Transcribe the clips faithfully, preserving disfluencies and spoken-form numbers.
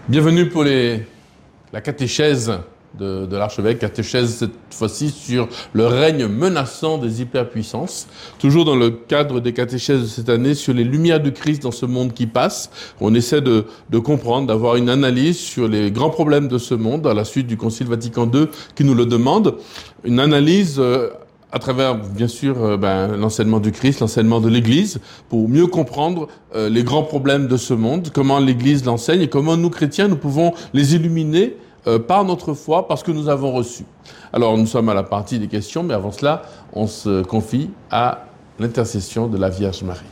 Bienvenue pour les, la catéchèse de, de l'archevêque, catéchèse cette fois-ci sur le règne menaçant des hyperpuissances, toujours dans le cadre des catéchèses de cette année sur les lumières du Christ dans ce monde qui passe. On essaie de, de comprendre, d'avoir une analyse sur les grands problèmes de ce monde à la suite du Concile Vatican deux qui nous le demande, une analyse euh, à travers, bien sûr, euh, ben, l'enseignement du Christ, l'enseignement de l'Église, pour mieux comprendre euh, les grands problèmes de ce monde, comment l'Église l'enseigne et comment nous, chrétiens, nous pouvons les illuminer euh, par notre foi, parce que nous avons reçu. Alors, nous sommes à la partie des questions, mais avant cela, on se confie à l'intercession de la Vierge Marie.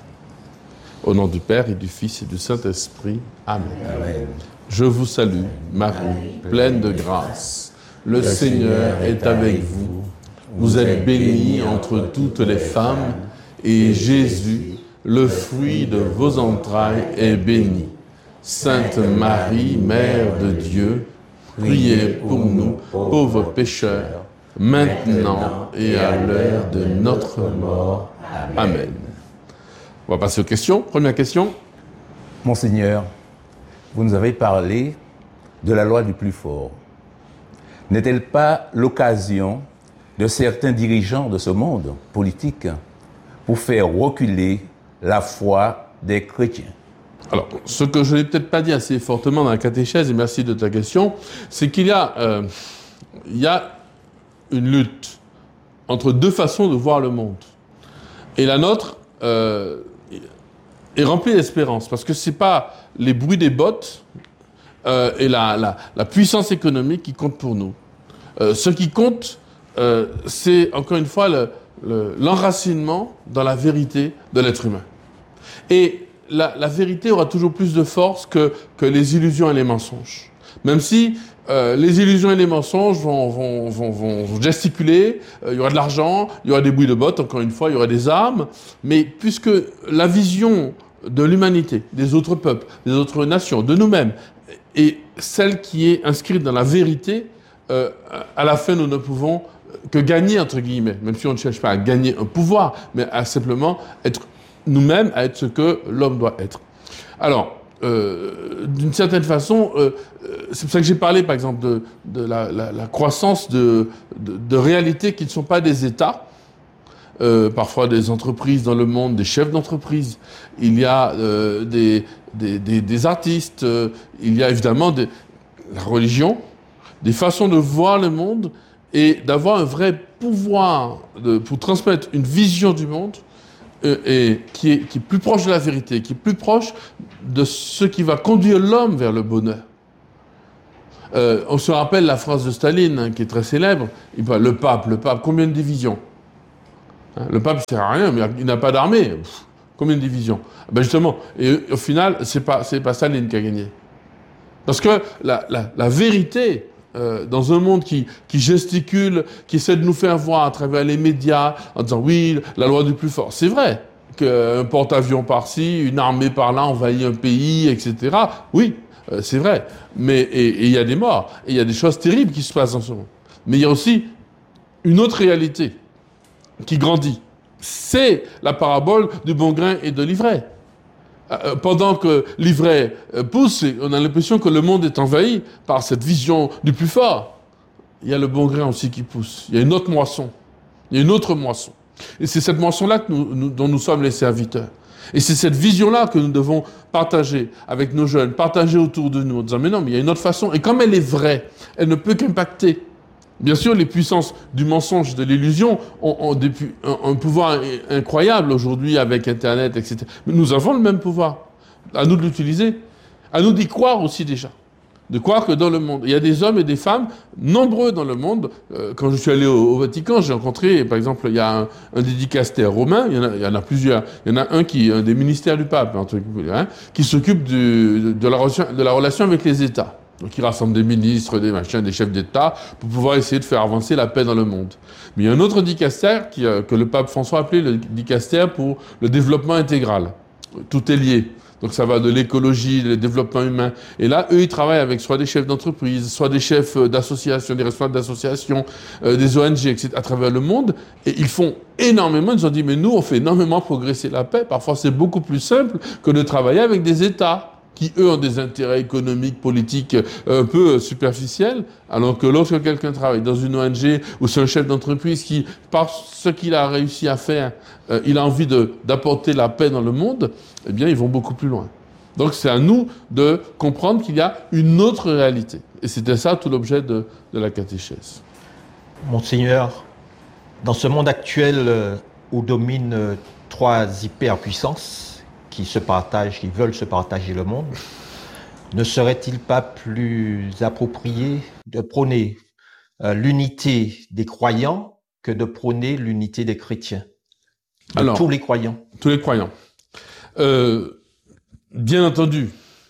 Au nom du Père et du Fils et du Saint-Esprit. Amen. Amen. Je vous salue, Marie, pleine de grâce. Le, Le Seigneur est avec vous. Vous êtes bénie entre toutes les femmes, et Jésus, le fruit de vos entrailles, est béni. Sainte Marie, Mère de Dieu, priez pour nous, pauvres pécheurs, maintenant et à l'heure de notre mort. Amen. On va passer aux questions. Première question. Monseigneur, vous nous avez parlé de la loi du plus fort. N'est-elle pas l'occasion de certains dirigeants de ce monde politique pour faire reculer la foi des chrétiens? Alors, ce que je n'ai peut-être pas dit assez fortement dans la catéchèse, et merci de ta question, c'est qu'il y a, euh, il y a une lutte entre deux façons de voir le monde. Et la nôtre euh, est remplie d'espérance, parce que ce n'est pas les bruits des bottes euh, et la, la, la puissance économique qui comptent pour nous. Euh, ce qui compte, Euh, c'est encore une fois le, le, l'enracinement dans la vérité de l'être humain. Et la, la vérité aura toujours plus de force que, que les illusions et les mensonges. Même si euh, les illusions et les mensonges vont, vont, vont, vont gesticuler, euh, il y aura de l'argent, il y aura des bruits de bottes, encore une fois, il y aura des armes, mais puisque la vision de l'humanité, des autres peuples, des autres nations, de nous-mêmes, est celle qui est inscrite dans la vérité, euh, à la fin nous ne pouvons que gagner, entre guillemets, même si on ne cherche pas à gagner un pouvoir, mais à simplement être nous-mêmes, à être ce que l'homme doit être. Alors, euh, d'une certaine façon, euh, c'est pour ça que j'ai parlé, par exemple, de, de la, la, la croissance de, de, de réalités qui ne sont pas des États, euh, parfois des entreprises dans le monde, des chefs d'entreprise, il y a euh, des, des, des, des artistes, euh, il y a évidemment des, la religion, des façons de voir le monde, et d'avoir un vrai pouvoir de, pour transmettre une vision du monde euh, et qui est, qui est plus proche de la vérité, qui est plus proche de ce qui va conduire l'homme vers le bonheur. Euh, on se rappelle la phrase de Staline, hein, qui est très célèbre. Il parle, le pape, le pape, combien de divisions, hein, le pape ne sert à rien, mais il n'a pas d'armée. Pff, combien de divisions? Ben justement, et au final, c'est pas, c'est pas Staline qui a gagné. Parce que la, la, la vérité, Euh, dans un monde qui, qui gesticule, qui essaie de nous faire voir à travers les médias, en disant oui, la loi du plus fort. C'est vrai qu'un porte-avions par-ci, une armée par-là envahit un pays, et cetera. Oui, euh, c'est vrai. Mais et il y a des morts, et il y a des choses terribles qui se passent dans ce monde. Mais il y a aussi une autre réalité qui grandit. C'est la parabole du bon grain et de l'ivraie. Pendant que l'ivraie pousse, on a l'impression que le monde est envahi par cette vision du plus fort. Il y a le bon grain aussi qui pousse. Il y a une autre moisson. Il y a une autre moisson. Et c'est cette moisson-là que nous, nous, dont nous sommes les serviteurs. Et c'est cette vision-là que nous devons partager avec nos jeunes, partager autour de nous, en disant, mais non, mais il y a une autre façon. Et comme elle est vraie, elle ne peut qu'impacter. Bien sûr, les puissances du mensonge, de l'illusion ont, ont des, un, un pouvoir incroyable aujourd'hui avec Internet, et cetera. Mais nous avons le même pouvoir. À nous de l'utiliser. À nous d'y croire aussi déjà. De croire que dans le monde, il y a des hommes et des femmes nombreux dans le monde. Euh, quand je suis allé au, au Vatican, j'ai rencontré, par exemple, il y a un, un dicaster romain, il y, en a, il y en a plusieurs. Il y en a un qui est un des ministères du pape, un truc, hein, qui s'occupe de, de, la relation, de la relation avec les États. Donc, il rassemble des ministres, des machins, des chefs d'État, pour pouvoir essayer de faire avancer la paix dans le monde. Mais il y a un autre dicaster qui, euh, que le pape François a appelé le dicaster pour le développement intégral. Tout est lié. Donc, ça va de l'écologie, le développement humain. Et là, eux, ils travaillent avec soit des chefs d'entreprise, soit des chefs d'associations, des responsables d'associations, euh, des O N G, et cetera, à travers le monde. Et ils font énormément. Ils ont dit, mais nous, on fait énormément progresser la paix. Parfois, c'est beaucoup plus simple que de travailler avec des États. qui eux ont des intérêts économiques, politiques un peu superficiels, alors que lorsque quelqu'un travaille dans une O N G ou c'est un chef d'entreprise qui, par ce qu'il a réussi à faire, euh, il a envie de, d'apporter la paix dans le monde, eh bien ils vont beaucoup plus loin. Donc c'est à nous de comprendre qu'il y a une autre réalité. Et c'était ça tout l'objet de, de la catéchèse. Monseigneur, dans ce monde actuel euh, où dominent euh, trois hyperpuissances, qui se partagent, qui veulent se partager le monde, ne serait-il pas plus approprié de prôner euh, l'unité des croyants que de prôner l'unité des chrétiens, de Alors, tous les croyants? Tous les croyants. Euh, bien entendu,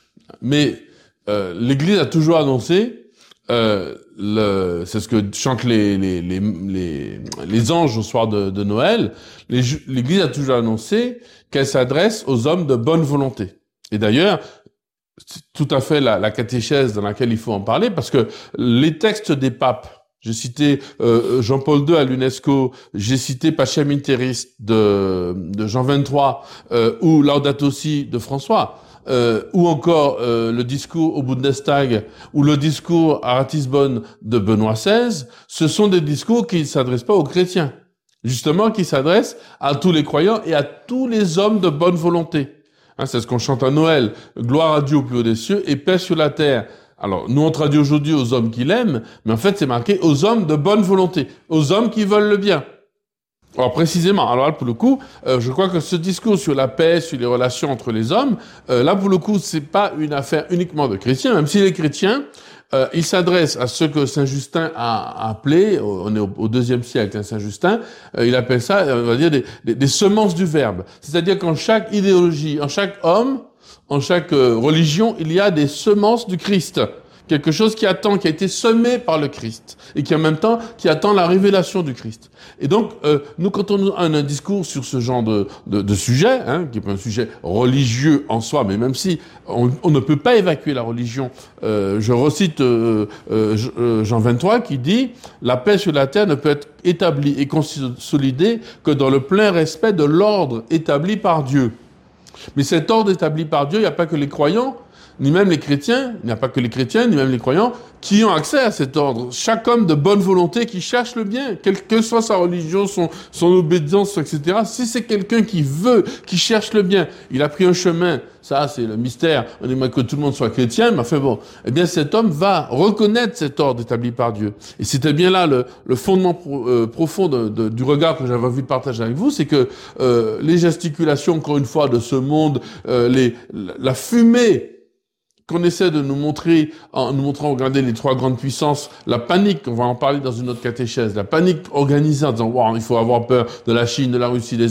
mais euh, l'Église a toujours annoncé, euh, le, c'est ce que chantent les, les, les, les, les anges au soir de, de Noël, les, l'Église a toujours annoncé qu'elle s'adresse aux hommes de bonne volonté. Et d'ailleurs, c'est tout à fait la, la catéchèse dans laquelle il faut en parler, parce que les textes des papes, j'ai cité euh, Jean-Paul deux à l'UNESCO, j'ai cité Pacem in Terris de, de Jean vingt-trois, euh, ou Laudato Si de François, euh, ou encore euh, le discours au Bundestag, ou le discours à Ratisbonne de Benoît seize, ce sont des discours qui ne s'adressent pas aux chrétiens. Justement, qui s'adresse à tous les croyants et à tous les hommes de bonne volonté. Hein, c'est ce qu'on chante à Noël. Gloire à Dieu au plus haut des cieux et paix sur la terre. Alors, nous on traduit aujourd'hui aux hommes qui l'aiment, mais en fait c'est marqué aux hommes de bonne volonté, aux hommes qui veulent le bien. Alors précisément, alors là pour le coup, euh, je crois que ce discours sur la paix, sur les relations entre les hommes, euh, là pour le coup c'est pas une affaire uniquement de chrétiens, même si les chrétiens, Euh, il s'adresse à ce que Saint Justin a appelé, on est au, au deuxième siècle, hein, Saint Justin, euh, il appelle ça, on va dire, des, des, des semences du Verbe. C'est-à-dire qu'en chaque idéologie, en chaque homme, en chaque euh, religion, il y a des semences du Christ. Quelque chose qui attend, qui a été semé par le Christ, et qui en même temps, qui attend la révélation du Christ. Et donc, euh, nous, quand on a un discours sur ce genre de, de, de sujet, hein, qui est un sujet religieux en soi, mais même si on, on ne peut pas évacuer la religion, euh, je recite euh, euh, Jean vingt-trois qui dit « La paix sur la terre ne peut être établie et consolidée que dans le plein respect de l'ordre établi par Dieu. » Mais cet ordre établi par Dieu, il n'y a pas que les croyants, ni même les chrétiens, il n'y a pas que les chrétiens, ni même les croyants, qui ont accès à cet ordre. Chaque homme de bonne volonté qui cherche le bien, quelle que soit sa religion, son, son obéissance, et cetera. Si c'est quelqu'un qui veut, qui cherche le bien, il a pris un chemin, ça c'est le mystère, on aimerait que tout le monde soit chrétien, mais enfin bon, eh bien cet homme va reconnaître cet ordre établi par Dieu. Et c'était bien là le, le fondement pro, euh, profond de, de, du regard que j'avais envie de partager avec vous, c'est que euh, les gesticulations, encore une fois, de ce monde, euh, les, la fumée, qu'on essaie de nous montrer, en nous montrant, regardez les trois grandes puissances, la panique, on va en parler dans une autre catéchèse, la panique organisée en disant, wow, il faut avoir peur de la Chine, de la Russie, des